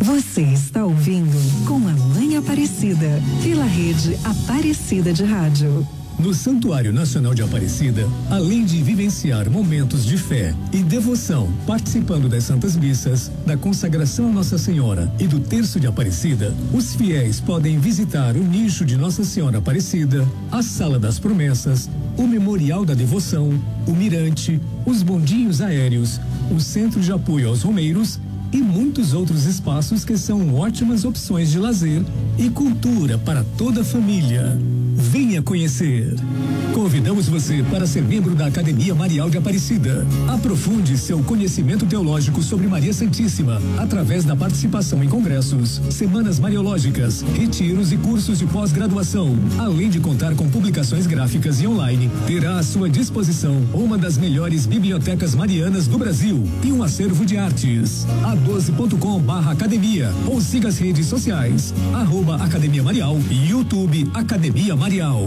Você está ouvindo Com a Mãe Aparecida, pela rede Aparecida de Rádio. No Santuário Nacional de Aparecida, além de vivenciar momentos de fé e devoção, participando das Santas Missas, da consagração a Nossa Senhora e do Terço de Aparecida, os fiéis podem visitar o nicho de Nossa Senhora Aparecida, a Sala das Promessas, o Memorial da Devoção, o Mirante, os bondinhos aéreos, o Centro de Apoio aos Romeiros e muitos outros espaços que são ótimas opções de lazer e cultura para toda a família. Venha conhecer. Convidamos você para ser membro da Academia Marial de Aparecida. Aprofunde seu conhecimento teológico sobre Maria Santíssima através da participação em congressos, semanas mariológicas, retiros e cursos de pós-graduação. Além de contar com publicações gráficas e online, terá à sua disposição uma das melhores bibliotecas marianas do Brasil e um acervo de artes. a12.com/academia ou siga as redes sociais @Academia Marial e YouTube Academia Marial.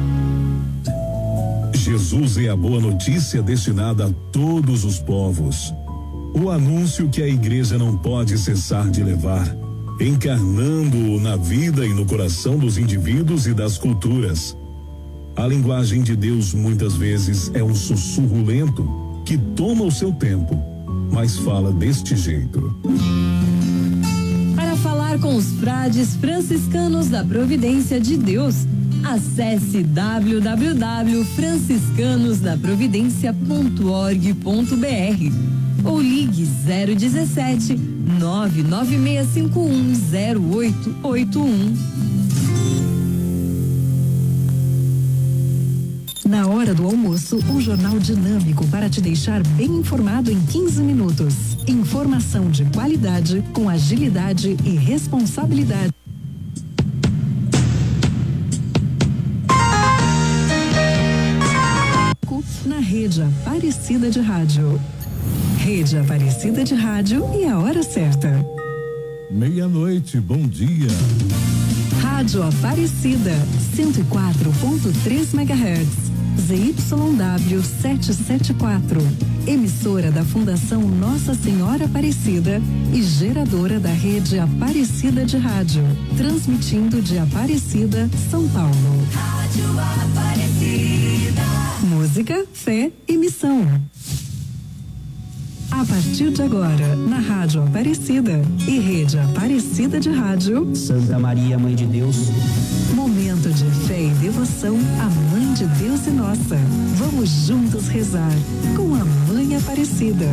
Jesus é a boa notícia destinada a todos os povos. O anúncio que a igreja não pode cessar de levar, encarnando-o na vida e no coração dos indivíduos e das culturas. A linguagem de Deus muitas vezes é um sussurro lento que toma o seu tempo, mas fala deste jeito. Para falar com os frades franciscanos da Providência de Deus, acesse www.franciscanosdaprovidencia.org.br ou ligue 017 996510881. Na hora do almoço, um jornal dinâmico para te deixar bem informado em 15 minutos. Informação de qualidade, com agilidade e responsabilidade. Na Rede Aparecida de Rádio. Rede Aparecida de Rádio e a hora certa. 12:00, bom dia. Rádio Aparecida, 104.3 MHz. ZYW 774. Emissora da Fundação Nossa Senhora Aparecida e geradora da Rede Aparecida de Rádio. Transmitindo de Aparecida, São Paulo. Rádio Aparecida. Música, fé e missão. A partir de agora, na Rádio Aparecida e Rede Aparecida de Rádio. Santa Maria, Mãe de Deus. Momento de fé e devoção à Mãe de Deus e nossa. Vamos juntos rezar com a Mãe Aparecida.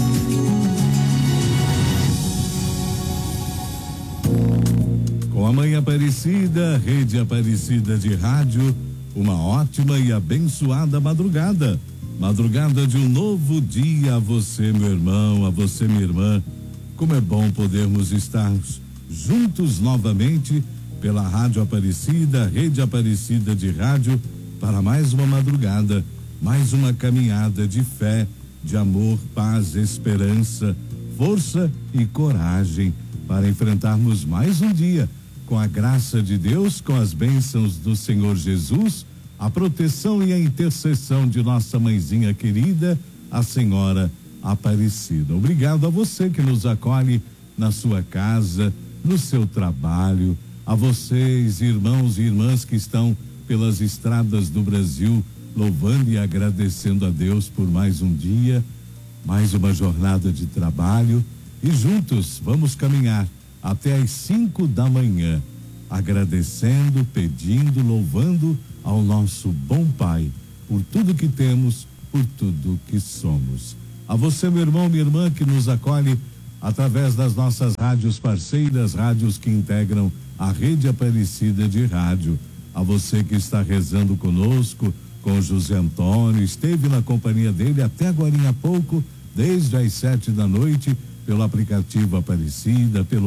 Com a Mãe Aparecida, Rede Aparecida de Rádio, uma ótima e abençoada madrugada. Madrugada de um novo dia a você, meu irmão, a você, minha irmã. Como é bom podermos estar juntos novamente pela Rádio Aparecida, Rede Aparecida de Rádio, para mais uma madrugada, mais uma caminhada de fé, de amor, paz, esperança, força e coragem para enfrentarmos mais um dia com a graça de Deus, com as bênçãos do Senhor Jesus, a proteção e a intercessão de nossa mãezinha querida, a Senhora Aparecida. Obrigado a você que nos acolhe na sua casa, no seu trabalho, a vocês, irmãos e irmãs que estão pelas estradas do Brasil, louvando e agradecendo a Deus por mais um dia, mais uma jornada de trabalho, e juntos vamos caminhar até às 5 da manhã, agradecendo, pedindo, louvando ao nosso bom Pai por tudo que temos, por tudo que somos. A você, meu irmão, minha irmã, que nos acolhe através das nossas rádios parceiras, rádios que integram a Rede Aparecida de Rádio. A você que está rezando conosco, com José Antônio, esteve na companhia dele até agorinha há pouco, desde as 7 da noite, pelo aplicativo Aparecida, pelo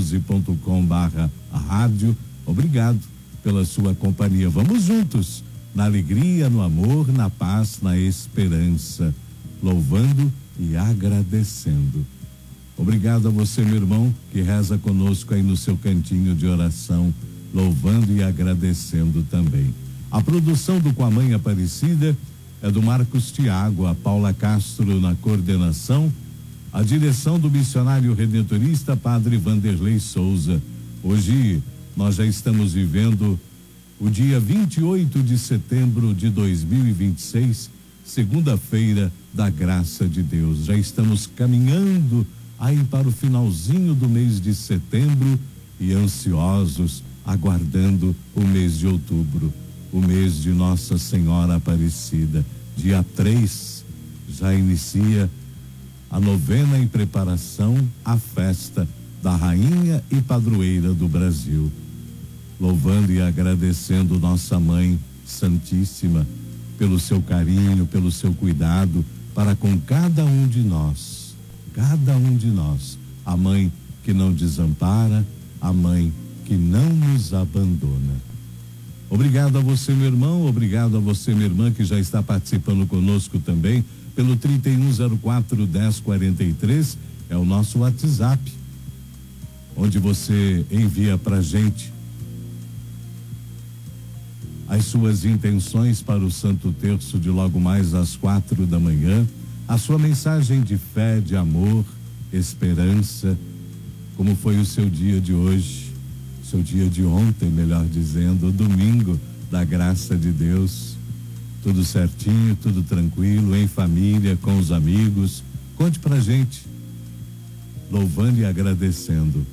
a12.com/rádio. Obrigado pela sua companhia. Vamos juntos, na alegria, no amor, na paz, na esperança, louvando e agradecendo. Obrigado a você, meu irmão, que reza conosco aí no seu cantinho de oração, louvando e agradecendo também. A produção do Com a Mãe Aparecida é do Marcos Tiago, a Paula Castro na coordenação, a direção do missionário redentorista Padre Vanderlei Souza. Hoje nós já estamos vivendo o dia 28 de setembro de 2026, segunda-feira da graça de Deus. Já estamos caminhando aí para o finalzinho do mês de setembro e ansiosos, aguardando o mês de outubro, o mês de Nossa Senhora Aparecida. Dia 3 já inicia a novena em preparação à festa da Rainha e Padroeira do Brasil. Louvando e agradecendo nossa Mãe Santíssima pelo seu carinho, pelo seu cuidado para com cada um de nós. Cada um de nós. A Mãe que não desampara, a Mãe que não nos abandona. Obrigado a você, meu irmão, obrigado a você, minha irmã, que já está participando conosco também pelo 3104-1043, é o nosso WhatsApp, onde você envia pra gente as suas intenções para o Santo Terço de logo mais às 4 da manhã, a sua mensagem de fé, de amor, esperança, como foi o seu dia de hoje, seu dia de ontem, melhor dizendo, o domingo da graça de Deus. Tudo certinho, tudo tranquilo, em família, com os amigos. Conte pra gente. Louvando e agradecendo.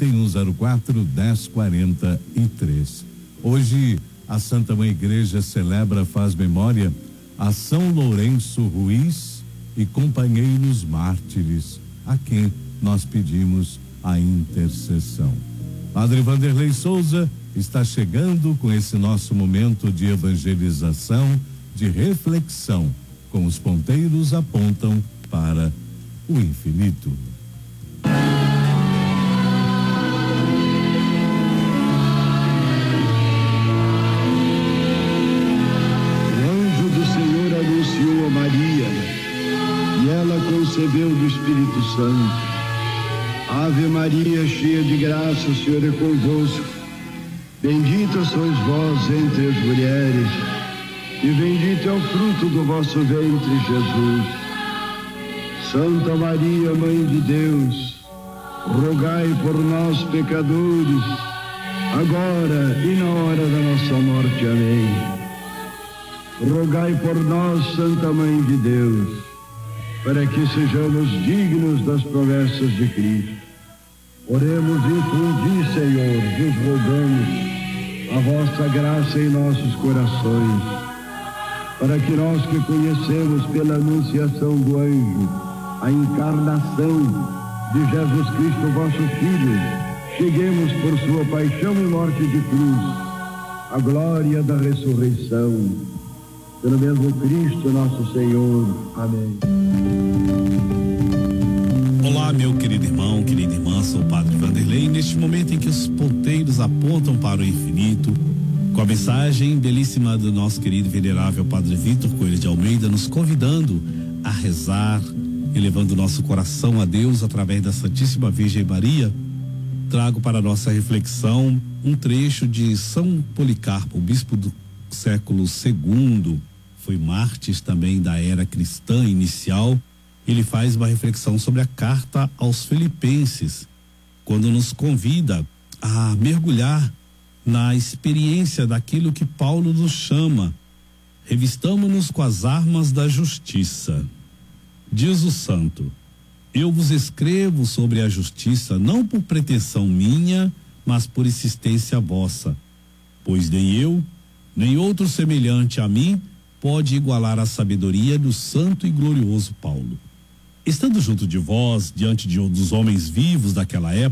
3104-1043. Hoje a Santa Mãe Igreja celebra, faz memória a São Lourenço Ruiz e companheiros mártires, a quem nós pedimos a intercessão. Padre Vanderlei Souza está chegando com esse nosso momento de evangelização, de reflexão, com os ponteiros apontam para o infinito. O anjo do Senhor anunciou a Maria e ela concebeu do Espírito Santo. Ave Maria, cheia de graça, o Senhor é convosco. Bendita sois vós entre as mulheres, e bendito é o fruto do vosso ventre, Jesus. Santa Maria, Mãe de Deus, rogai por nós, pecadores, agora e na hora da nossa morte. Amém. Rogai por nós, Santa Mãe de Deus, para que sejamos dignos das promessas de Cristo. Oremos e infundi, Senhor, vos rogamos a vossa graça em nossos corações, para que nós que conhecemos pela anunciação do anjo a encarnação de Jesus Cristo, vosso Filho, cheguemos por sua paixão e morte de cruz à glória da ressurreição. Pelo mesmo Cristo nosso Senhor. Amém. Olá, meu querido irmão, querida irmã, sou o Padre Vanderlei. Neste momento em que os ponteiros apontam para o infinito, com a mensagem belíssima do nosso querido e venerável Padre Vitor Coelho de Almeida, nos convidando a rezar, elevando nosso coração a Deus através da Santíssima Virgem Maria, trago para nossa reflexão um trecho de São Policarpo, o bispo do século II, foi mártir também da era cristã inicial. Ele faz uma reflexão sobre a carta aos Filipenses, quando nos convida a mergulhar na experiência daquilo que Paulo nos chama. Revistamo-nos com as armas da justiça. Diz o santo: eu vos escrevo sobre a justiça, não por pretensão minha, mas por insistência vossa, pois nem eu, nem outro semelhante a mim pode igualar a sabedoria do santo e glorioso Paulo. Estando junto de vós, diante dos homens vivos daquela época,